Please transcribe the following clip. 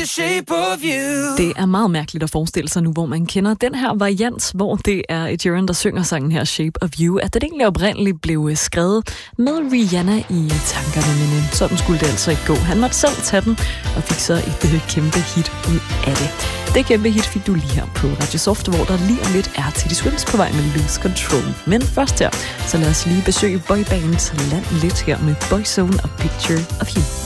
the shape of you. Det er meget mærkeligt at forestille sig nu, hvor man kender den her variant, hvor det er Ed Sheeran, der synger sangen her, Shape of You, at den egentlig oprindeligt blev skrevet med Rihanna i tankerne, men sådan skulle det altså ikke gå. Han måtte selv tage den og fik så et kæmpe hit ud af det. Det kæmpe hit fik du lige her på Radio Soft, hvor der lige om lidt er Teddy Swims på vej med Lose Control. Men først her, så lad os lige besøge boybands land lidt her med Boyzone og Picture of You.